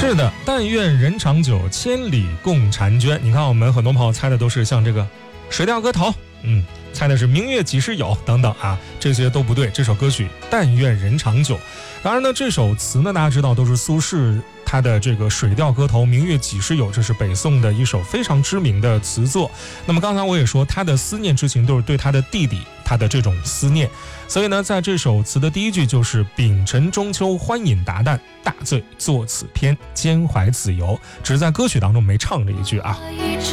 是的，但愿人长久，千里共婵娟。你看我们很多朋友猜的都是像这个水调歌头，猜的是明月几时有等等啊，这些都不对。这首歌曲但愿人长久，当然呢这首词呢大家知道都是苏轼他的这个水调歌头明月几时有，这是北宋的一首非常知名的词作。那么刚才我也说他的思念之情都是对他的弟弟他的这种思念，所以呢在这首词的第一句就是丙辰中秋欢饮达旦，大醉作此篇，兼怀子由，只是在歌曲当中没唱这一句啊。